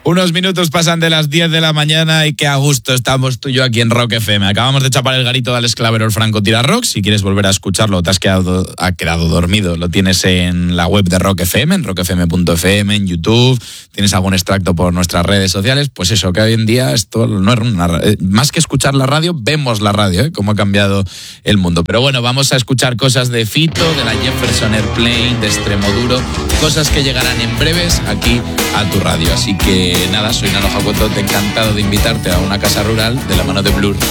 Unos minutos pasan de las 10 de la mañana y qué a gusto estamos tú y yo aquí en Rock FM. Acabamos de chapar el garito de Alex Clavero, el Franco Tira Rock. Si quieres volver a escucharlo, te has quedado dormido, lo tienes en la web de Rock FM, en rockfm.fm, en YouTube. Tienes algún extracto por nuestras redes sociales. Pues eso, que hoy en día esto no es más que escuchar la radio, vemos la radio, cómo ha cambiado el mundo. Pero bueno, vamos a escuchar cosas de Fito, de la Jefferson Airplane, de Extremoduro, cosas que llegarán en breves aquí a tu radio. Así que nada, soy Nano Jacotot, encantado de invitarte a una casa rural de la mano de Blur.